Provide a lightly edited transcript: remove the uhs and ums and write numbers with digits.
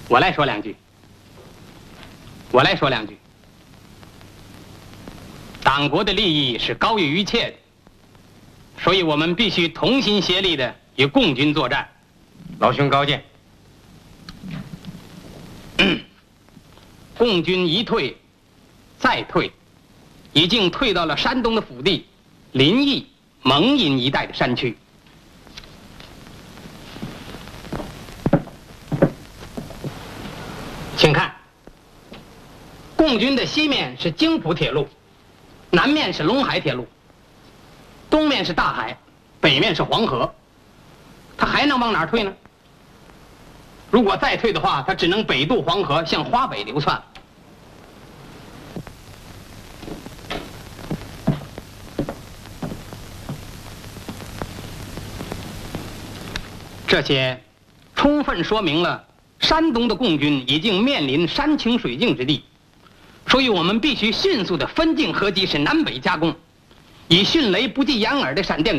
我来说两句。党国的利益是高于一切的，所以我们必须同心协力的与共军作战。 老兄高见。 共军一退再退，已经退到了山东的腹地临沂、蒙阴一带的山区。请看，共军的西面是京浦铁路，南面是陇海铁路，东面是大海，北面是黄河，他还能往哪儿退呢？如果再退的话，他只能北渡黄河，向华北流窜。这些充分说明了山东的共军已经面临山穷水尽之地，所以我们必须迅速地分进合击，是南北夹攻，以迅雷不及掩耳的闪电